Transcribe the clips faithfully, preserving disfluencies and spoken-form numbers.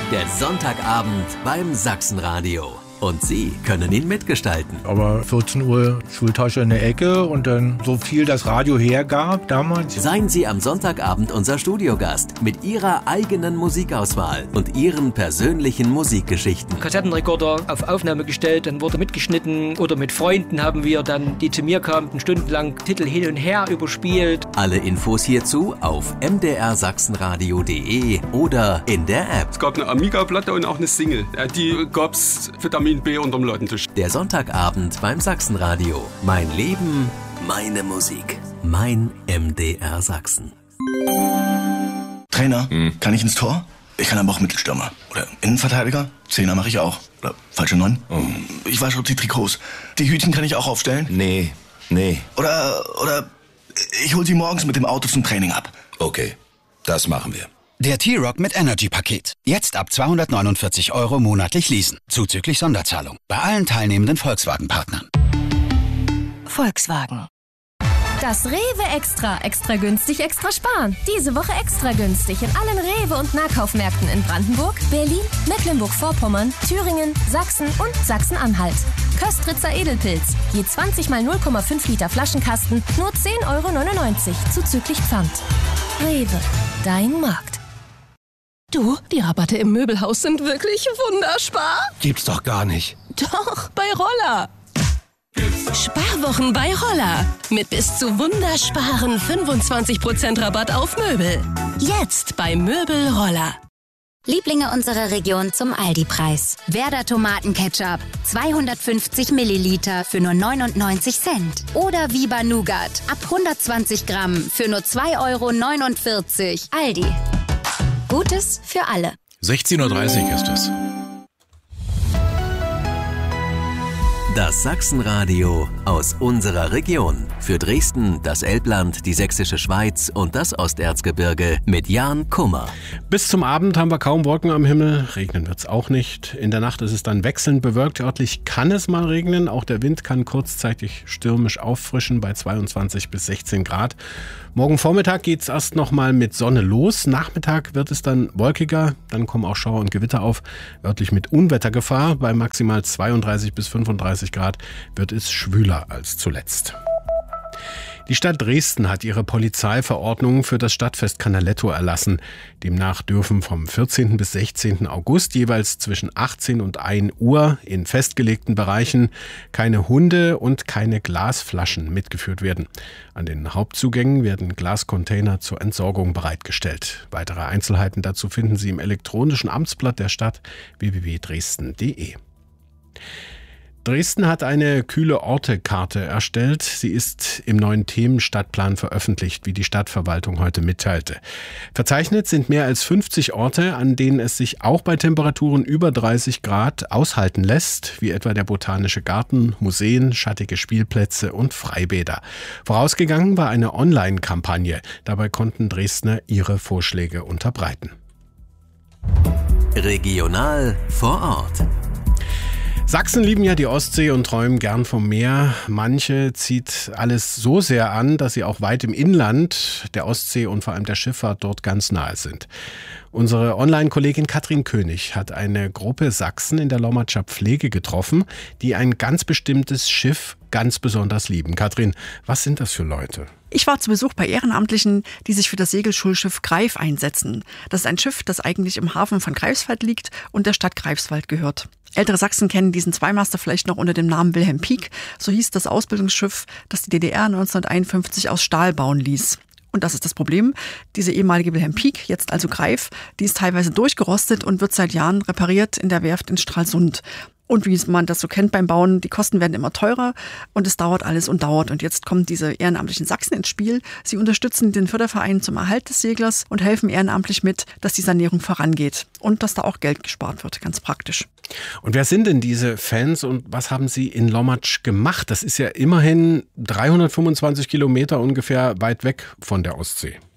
Der Sonntagabend beim Sachsenradio. Und Sie können ihn mitgestalten. Aber vierzehn Uhr Schultasche in der Ecke und dann so viel das Radio hergab damals. Seien Sie am Sonntagabend unser Studiogast mit Ihrer eigenen Musikauswahl und Ihren persönlichen Musikgeschichten. Kassettenrekorder auf Aufnahme gestellt, dann wurde mitgeschnitten oder mit Freunden haben wir dann, die zu mir kamen, stundenlang Titel hin und her überspielt. Alle Infos hierzu auf m d r sachsenradio punkt d e oder in der App. Es gab eine Amiga-Platte und auch eine Single. Die gab's Vitamin B unterm Ladentisch. Der Sonntagabend beim Sachsenradio. Mein Leben, meine Musik. Mein M D R Sachsen. Trainer, hm. kann ich ins Tor? Ich kann aber auch Mittelstürmer. Oder Innenverteidiger? Zehner mache ich auch. Oder falsche Neun? Oh. Ich wasche die Trikots. Die Hütchen kann ich auch aufstellen? Nee, nee. Oder, oder ich hol sie morgens mit dem Auto zum Training ab. Okay, das machen wir. Der T-Rock mit Energy-Paket. Jetzt ab zweihundertneunundvierzig Euro monatlich leasen. Zuzüglich Sonderzahlung. Bei allen teilnehmenden Volkswagen-Partnern. Volkswagen. Das Rewe Extra. Extra günstig, extra sparen. Diese Woche extra günstig in allen Rewe- und Nahkaufmärkten in Brandenburg, Berlin, Mecklenburg-Vorpommern, Thüringen, Sachsen und Sachsen-Anhalt. Köstritzer Edelpilz. Je zwanzig mal null Komma fünf Liter Flaschenkasten. Nur zehn Euro neunundneunzig. Zuzüglich Pfand. Rewe. Dein Markt. Du, die Rabatte im Möbelhaus sind wirklich wunderspar. Gibt's doch gar nicht. Doch, bei Roller. Sparwochen bei Roller. Mit bis zu wundersparen fünfundzwanzig Prozent Rabatt auf Möbel. Jetzt bei Möbel Roller. Lieblinge unserer Region zum Aldi-Preis. Werder Tomatenketchup, zweihundertfünfzig Milliliter für nur neunundneunzig Cent. Oder Viva Nougat, ab hundertzwanzig Gramm für nur zwei Euro neunundvierzig. Aldi. Gutes für alle. sechzehn Uhr dreißig ist es. Das Sachsenradio aus unserer Region. Für Dresden, das Elbland, die Sächsische Schweiz und das Osterzgebirge mit Jan Kummer. Bis zum Abend haben wir kaum Wolken am Himmel. Regnen wird es auch nicht. In der Nacht ist es dann wechselnd bewölkt. Örtlich kann es mal regnen. Auch der Wind kann kurzzeitig stürmisch auffrischen bei zweiundzwanzig bis sechzehn Grad. Morgen Vormittag geht es erst noch mal mit Sonne los. Nachmittag wird es dann wolkiger. Dann kommen auch Schauer und Gewitter auf. Örtlich mit Unwettergefahr. Bei maximal zweiunddreißig bis fünfunddreißig Grad wird es schwüler als zuletzt. Die Stadt Dresden hat ihre Polizeiverordnung für das Stadtfest Canaletto erlassen. Demnach dürfen vom vierzehnten bis sechzehnten August jeweils zwischen achtzehn und ein Uhr in festgelegten Bereichen keine Hunde und keine Glasflaschen mitgeführt werden. An den Hauptzugängen werden Glascontainer zur Entsorgung bereitgestellt. Weitere Einzelheiten dazu finden Sie im elektronischen Amtsblatt der Stadt w w w punkt dresden punkt d e. Dresden hat eine kühle Orte-Karte erstellt. Sie ist im neuen Themenstadtplan veröffentlicht, wie die Stadtverwaltung heute mitteilte. Verzeichnet sind mehr als fünfzig Orte, an denen es sich auch bei Temperaturen über dreißig Grad aushalten lässt, wie etwa der Botanische Garten, Museen, schattige Spielplätze und Freibäder. Vorausgegangen war eine Online-Kampagne. Dabei konnten Dresdner ihre Vorschläge unterbreiten. Regional vor Ort. Sachsen lieben ja die Ostsee und träumen gern vom Meer. Manche zieht alles so sehr an, dass sie auch weit im Inland der Ostsee und vor allem der Schifffahrt dort ganz nahe sind. Unsere Online-Kollegin Katrin König hat eine Gruppe Sachsen in der Lommatzscher Pflege getroffen, die ein ganz bestimmtes Schiff ganz besonders lieben. Katrin, was sind das für Leute? Ich war zu Besuch bei Ehrenamtlichen, die sich für das Segelschulschiff Greif einsetzen. Das ist ein Schiff, das eigentlich im Hafen von Greifswald liegt und der Stadt Greifswald gehört. Ältere Sachsen kennen diesen Zweimaster vielleicht noch unter dem Namen Wilhelm Pieck. So hieß das Ausbildungsschiff, das die D D R neunzehnhunderteinundfünfzig aus Stahl bauen ließ. Und das ist das Problem. Diese ehemalige Wilhelm Pieck, jetzt also Greif, die ist teilweise durchgerostet und wird seit Jahren repariert in der Werft in Stralsund. Und wie man das so kennt beim Bauen, die Kosten werden immer teurer und es dauert alles und dauert. Und jetzt kommen diese ehrenamtlichen Sachsen ins Spiel. Sie unterstützen den Förderverein zum Erhalt des Seglers und helfen ehrenamtlich mit, dass die Sanierung vorangeht und dass da auch Geld gespart wird, ganz praktisch. Und wer sind denn diese Fans und was haben sie in Lommatsch gemacht? Das ist ja immerhin dreihundertfünfundzwanzig Kilometer ungefähr weit weg von der Ostsee.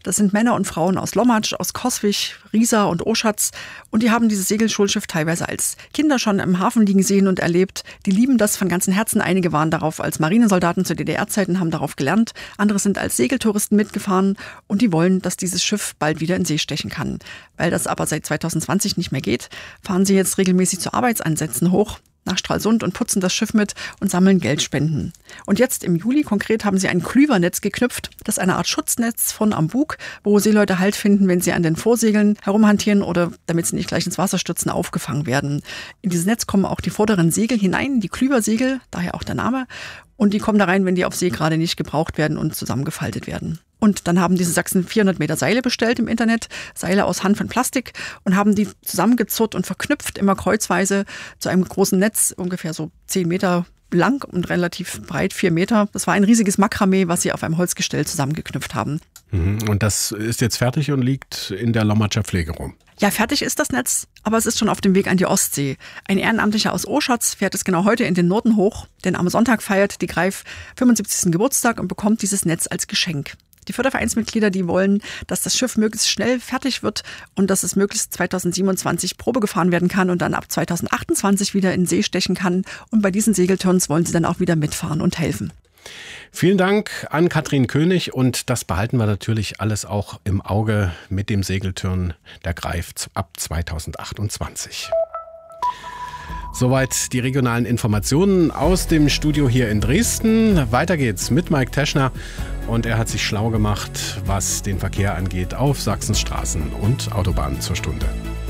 Das sind Männer und Frauen aus Lommatsch, aus Coswig, Riesa und Oschatz. Und die haben dieses Segelschulschiff teilweise als Kinder schon im Hafen liegen sehen und erlebt. Die lieben das von ganzem Herzen. Einige waren darauf als Marinesoldaten zu D D R-Zeiten, haben darauf gelernt. Andere sind als Segeltouristen mitgefahren und die wollen, dass dieses Schiff bald wieder in See stechen kann. Weil das aber seit zwanzig zwanzig nicht mehr geht, fahren sie jetzt regelmäßig zu Arbeitseinsätzen hoch nach Stralsund und putzen das Schiff mit und sammeln Geldspenden. Und jetzt im Juli konkret haben sie ein Klüvernetz geknüpft. Das ist eine Art Schutznetz von am Bug, wo Seeleute Halt finden, wenn sie an den Vorsegeln herumhantieren oder damit sie nicht gleich ins Wasser stürzen, aufgefangen werden. In dieses Netz kommen auch die vorderen Segel hinein, die Klüversegel, daher auch der Name. Und die kommen da rein, wenn die auf See gerade nicht gebraucht werden und zusammengefaltet werden. Und dann haben diese Sachsen vierhundert Meter Seile bestellt im Internet, Seile aus Hanf und Plastik, und haben die zusammengezurrt und verknüpft, immer kreuzweise, zu einem großen Netz, ungefähr so zehn Meter lang und relativ breit, vier Meter. Das war ein riesiges Makramee, was sie auf einem Holzgestell zusammengeknüpft haben. Und das ist jetzt fertig und liegt in der Lommatscher Pflege rum? Ja, fertig ist das Netz, aber es ist schon auf dem Weg an die Ostsee. Ein Ehrenamtlicher aus Oschatz fährt es genau heute in den Norden hoch, denn am Sonntag feiert die Greif fünfundsiebzigsten Geburtstag und bekommt dieses Netz als Geschenk. Die Fördervereinsmitglieder, die wollen, dass das Schiff möglichst schnell fertig wird und dass es möglichst zweitausendsiebenundzwanzig Probe gefahren werden kann und dann ab zweitausendachtundzwanzig wieder in See stechen kann. Und bei diesen Segelturns wollen sie dann auch wieder mitfahren und helfen. Vielen Dank an Katrin König, und das behalten wir natürlich alles auch im Auge mit dem Segelturn der Greif ab zweitausendachtundzwanzig. Soweit die regionalen Informationen aus dem Studio hier in Dresden. Weiter geht's mit Mike Teschner, und er hat sich schlau gemacht, was den Verkehr angeht auf Sachsens Straßen und Autobahnen zur Stunde.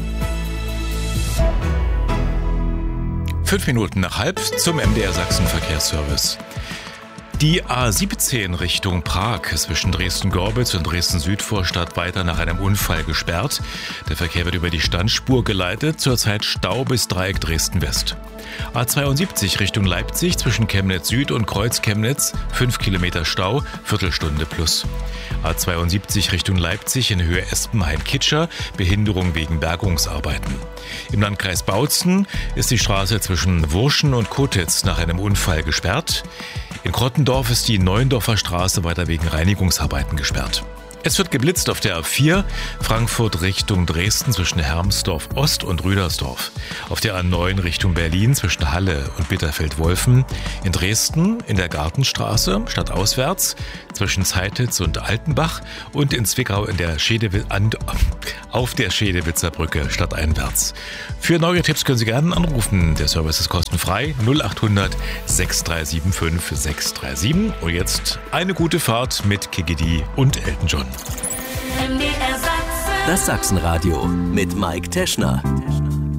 Fünf Minuten nach halb zum M D R Sachsen Verkehrsservice. Die A siebzehn Richtung Prag zwischen Dresden-Gorbitz und Dresden-Südvorstadt weiter nach einem Unfall gesperrt. Der Verkehr wird über die Standspur geleitet, zurzeit Stau bis Dreieck Dresden-West. A zweiundsiebzig Richtung Leipzig zwischen Chemnitz Süd und Kreuz Chemnitz, fünf Kilometer Stau, Viertelstunde plus. A zweiundsiebzig Richtung Leipzig in Höhe Espenhain-Kitscher, Behinderung wegen Bergungsarbeiten. Im Landkreis Bautzen ist die Straße zwischen Wurschen und Kotitz nach einem Unfall gesperrt. In Krottendorf ist die Neuendorfer Straße weiter wegen Reinigungsarbeiten gesperrt. Es wird geblitzt auf der A vier, Frankfurt Richtung Dresden zwischen Hermsdorf Ost und Rüdersdorf. Auf der A neun Richtung Berlin zwischen Halle und Bitterfeld-Wolfen. In Dresden in der Gartenstraße stadtauswärts zwischen Zeititz und Altenbach. Und in Zwickau in der Schedewitz, an, auf der Schedewitzer Brücke stadteinwärts. Für neue Tipps können Sie gerne anrufen. Der Service ist kostenfrei. null acht hundert sechs drei sieben fünf sechs drei sieben. Und jetzt eine gute Fahrt mit Kikidi und Elton John. Das Sachsenradio mit Mike Teschner.